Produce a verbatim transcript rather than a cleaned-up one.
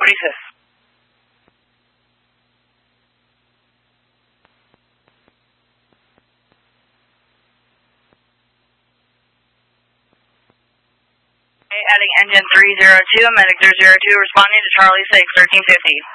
forty-fifth. Okay, adding engine three zero two, medic zero zero two responding to Charlie six, thirteen fifty.